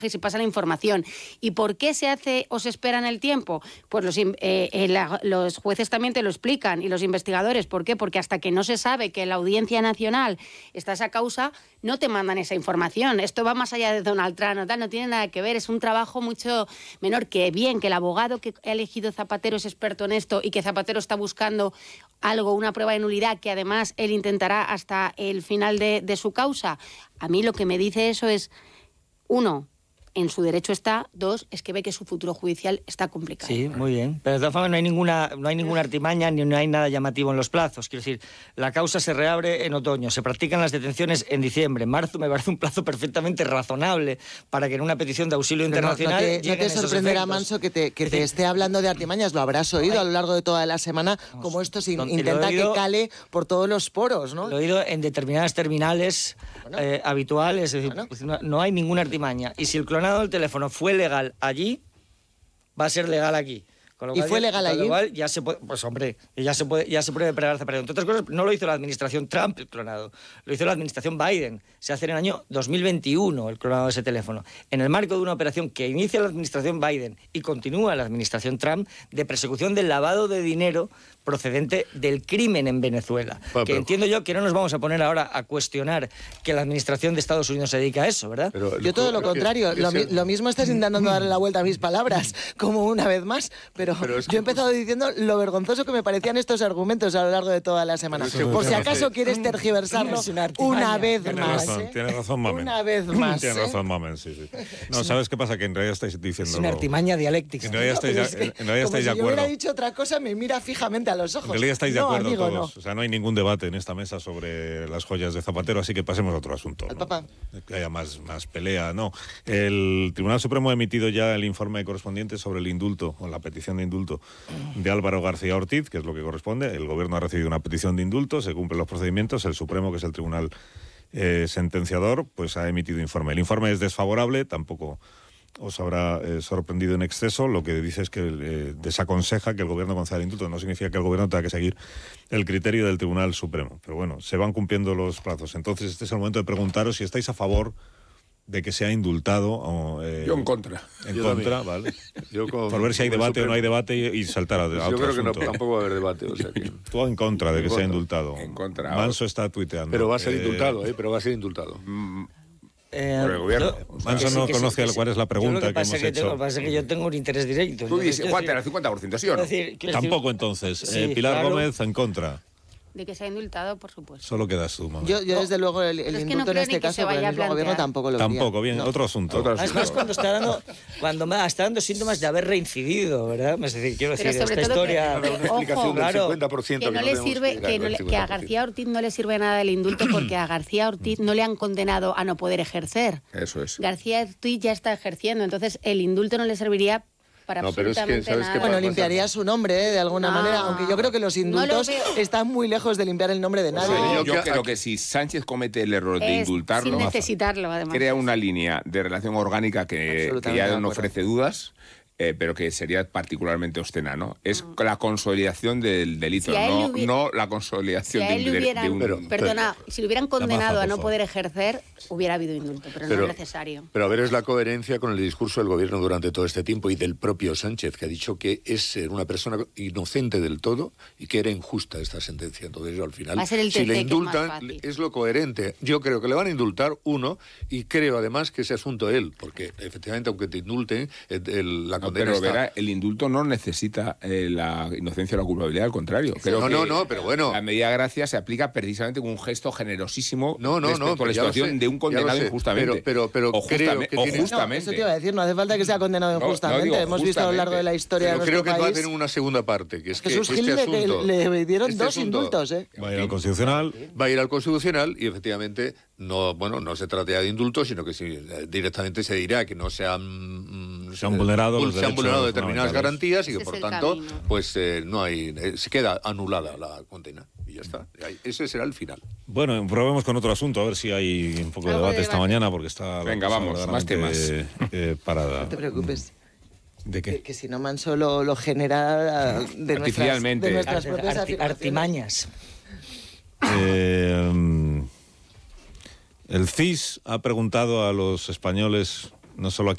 se pasa la información. ¿Y por qué se hace o se espera en el tiempo? Pues los jueces también te lo explican y los investigadores. ¿Por qué? Porque hasta que no se sabe que en la Audiencia Nacional está esa causa, no te mandan esa información. Esto va más allá de Donald Trump, no tiene nada que ver. Es un trabajo mucho menor. Que bien, que el abogado que ha elegido Zapatero es experto en esto y que Zapatero está buscando algo, una prueba de nulidad, que además él intentará hasta el final de su causa. A mí lo que me dice eso es, uno, en su derecho está, dos, es que ve que su futuro judicial está complicado. Sí, muy bien. Pero de todas formas no hay ninguna artimaña ni no hay nada llamativo en los plazos. Quiero decir, la causa se reabre en otoño, se practican las detenciones en diciembre. Marzo me parece un plazo perfectamente razonable para que en una petición de auxilio internacional no te sorprenderá, Manso, que te esté hablando de artimañas. Lo habrás oído a lo largo de toda la semana, como esto intenta que cale por todos los poros, ¿no? Lo he oído en determinadas terminales habituales. Es decir, no hay ninguna artimaña. Y si el clonado del teléfono fue legal allí, va a ser legal aquí. ¿Y fue legal allí? Igual ya se puede, pues hombre, ya se puede pregar separación. Entre otras cosas, no lo hizo la administración Trump el clonado, lo hizo la administración Biden. Se hace en el año 2021 el clonado de ese teléfono. En el marco de una operación que inicia la administración Biden y continúa la administración Trump de persecución del lavado de dinero procedente del crimen en Venezuela. Bueno, que entiendo yo que no nos vamos a poner ahora a cuestionar que la administración de Estados Unidos se dedica a eso, ¿verdad? Pero yo todo lo contrario. Lo mismo estás intentando darle la vuelta a mis palabras, como una vez más, pero yo he empezado diciendo lo vergonzoso que me parecían estos argumentos a lo largo de toda la semana. Por si acaso quieres tergiversarlo una vez más. Tienes razón, Mamen. Una vez más. Tienes razón, Mamen, sí. No, ¿sabes qué pasa? Que en realidad estáis diciendo... Es una artimaña dialéctica. En realidad estáis de acuerdo. Si yo hubiera dicho otra cosa, me mira fijamente a los ojos. En realidad estáis de acuerdo amigo, todos. No. O sea, no hay ningún debate en esta mesa sobre las joyas de Zapatero, así que pasemos a otro asunto. ¿No? Papá. Que haya más pelea, no. El Tribunal Supremo ha emitido ya el informe correspondiente sobre el indulto, o la petición de indulto de Álvaro García Ortiz, que es lo que corresponde. El Gobierno ha recibido una petición de indulto, se cumplen los procedimientos, el Supremo, que es el tribunal sentenciador, pues ha emitido informe. El informe es desfavorable, tampoco os habrá sorprendido en exceso. Lo que dice es que desaconseja que el Gobierno conceda el indulto. No significa que el Gobierno tenga que seguir el criterio del Tribunal Supremo. Pero bueno, se van cumpliendo los plazos. Entonces este es el momento de preguntaros si estáis a favor de que sea indultado o... yo en contra. En contra, vale. Por ver si hay debate o no hay debate y saltar a otro asunto. Yo creo que tampoco va a haber debate. O sea que... Tú en contra de que sea indultado. En contra. Manso está tuiteando. Pero va a ser indultado, pero va a ser indultado. Por el Gobierno. Manso no conoce cuál es la pregunta que hemos hecho. Lo que pasa es que yo tengo un interés directo. Tú dices, Juan, el 50%, ¿sí o no? Tampoco entonces. Sí, Pilar Gómez en contra. De que sea indultado, por supuesto. Solo quedas tú, mamá. Yo desde luego, el indulto en este caso, para el mismo Gobierno tampoco lo vería. Tampoco, bien, otro asunto. Además, cuando está dando síntomas de haber reincidido, ¿verdad? Es decir, quiero decir, esta historia... Una explicación del 50% que no le sirve, que a García Ortiz no le sirve nada el indulto porque a García Ortiz no le han condenado a no poder ejercer. Eso es. García Ortiz ya está ejerciendo, entonces el indulto no le serviría para absolutamente nada. Bueno, limpiaría su nombre, de alguna manera, aunque yo creo que los indultos están muy lejos de limpiar el nombre de nadie. Yo creo que si Sánchez comete el error de indultarlo, sin necesitarlo, además, crea una línea de relación orgánica que ya no ofrece dudas, pero que sería particularmente obscena, ¿no? Es la consolidación del delito, no la consolidación Perdona, si lo hubieran condenado a no poder ejercer, hubiera habido indulto, pero no es necesario. Pero a ver, es la coherencia con el discurso del Gobierno durante todo este tiempo y del propio Sánchez, que ha dicho que es una persona inocente del todo y que era injusta esta sentencia. Entonces, al final, si le indultan, es lo coherente. Yo creo que le van a indultar, uno, y creo además que ese asunto él, porque efectivamente, aunque te indulten, la condena pero verá, el indulto no necesita la inocencia o la culpabilidad, al contrario. Creo que pero bueno. La medida de gracia se aplica precisamente con un gesto generosísimo con la situación de un condenado injustamente. Pero creo que justamente. Eso te iba a decir, no hace falta que sea condenado injustamente. Hemos visto a lo largo de la historia de nuestro país. Creo que va a tener una segunda parte, que es Jesús Gil le dieron dos indultos, Va a ir al Constitucional. Va a ir al Constitucional y efectivamente no se trata de indultos, sino que directamente se dirá que no se han vulnerado determinadas garantías y que por tanto pues no hay, se queda anulada la condena y ya está. Ese será el final. Bueno, probemos con otro asunto, a ver si hay un poco de debate esta mañana, porque está... Venga, vamos, más temas. Parada. No te preocupes. ¿De qué? Que si no Manso lo genera de nuestras propias artimañas. El CIS ha preguntado a los españoles, no solo a